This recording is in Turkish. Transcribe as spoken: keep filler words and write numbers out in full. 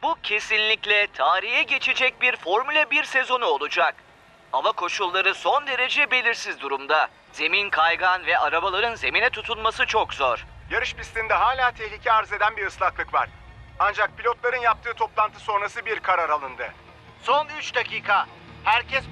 Bu kesinlikle tarihe geçecek bir Formula bir sezonu olacak. Hava koşulları son derece belirsiz durumda. Zemin kaygan ve arabaların zemine tutunması çok zor. Yarış pistinde hala tehlike arz eden bir ıslaklık var. Ancak pilotların yaptığı toplantı sonrası bir karar alındı. Son üç dakika. Herkes